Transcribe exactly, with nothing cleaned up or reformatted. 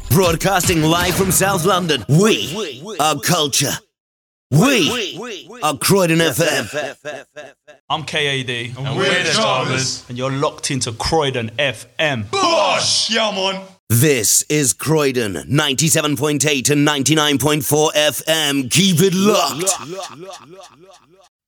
Broadcasting live from South London, we are culture. We are Croydon F M. I'm K A D. And, and we're the Chalmers. And you're locked into Croydon F M. Bosh! Yeah, man. This is Croydon, ninety-seven point eight and ninety-nine point four F M. Keep it locked.